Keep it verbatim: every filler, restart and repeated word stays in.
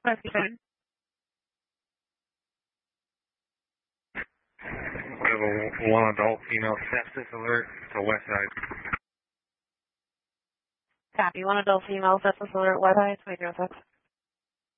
West Side. We have a one adult female sepsis alert to West Side. Copy. One adult female sepsis alert. West Side. twenty oh six.